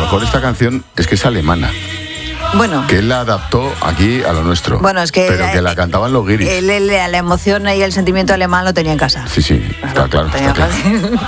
mejor esta canción es que es alemana. Bueno. Que él la adaptó aquí a lo nuestro. Bueno, es que... Pero que la cantaban los guiris. La emoción y el sentimiento alemán lo tenía en casa. Sí, está claro.